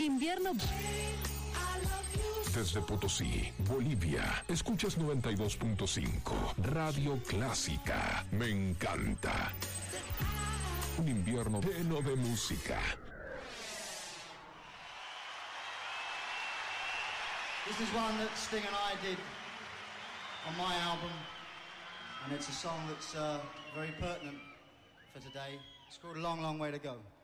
Invierno. Desde Potosí, Bolivia, escuchas 92.5, Radio Clásica. Me encanta. Un invierno lleno de música. This is one that Sting and I did on my album, and it's a song that's very pertinent for today. It's called Long, Long Way to Go.